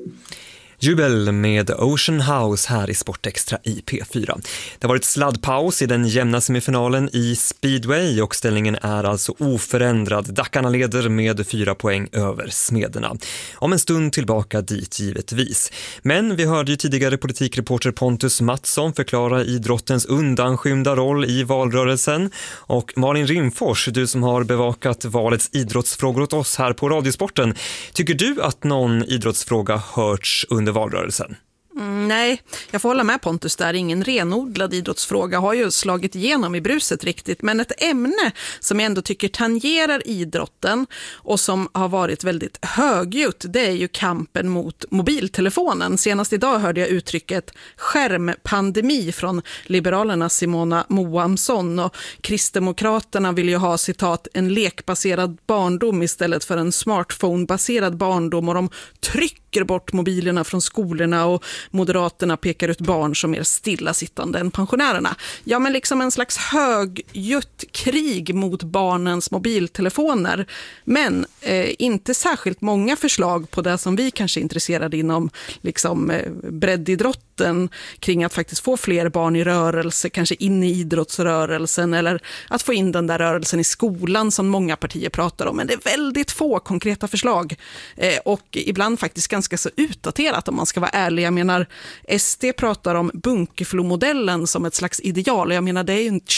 Jubel med Ocean House här i Sportextra i P4. Det har varit sladdpaus i den jämna semifinalen i speedway och ställningen är alltså oförändrad. Dackarna leder med 4 poäng över Smederna. Om en stund tillbaka dit givetvis. Men vi hörde ju tidigare politikreporter Pontus Mattsson förklara idrottens undanskymda roll i valrörelsen. Och Malin Rimfors, du som har bevakat valets idrottsfrågor åt oss här på Radiosporten. Tycker du att någon idrottsfråga hörts under valrörelsen? Nej, jag får hålla med Pontus där. Ingen renodlad idrottsfråga har ju slagit igenom i bruset riktigt. Men ett ämne som jag ändå tycker tangerar idrotten och som har varit väldigt högljutt, det är ju kampen mot mobiltelefonen. Senast idag hörde jag uttrycket skärmpandemi från Liberalernas Simona Moamsson, och Kristdemokraterna vill ju ha citat en lekbaserad barndom istället för en smartphone-baserad barndom, och de trycker bort mobilerna från skolorna, och Moderaterna pekar ut barn som mer stillasittande än pensionärerna. Ja, men liksom en slags högljutt krig mot barnens mobiltelefoner. Men inte särskilt många förslag på det som vi kanske är intresserade inom liksom breddidrotten, kring att faktiskt få fler barn i rörelse, kanske in i idrottsrörelsen, eller att få in den där rörelsen i skolan som många partier pratar om. Men det är väldigt få konkreta förslag och ibland faktiskt ganska så utdaterat om man ska vara ärlig. Jag menar, SD pratar om Bunkeflo-modellen som ett slags ideal. Jag menar, det är ju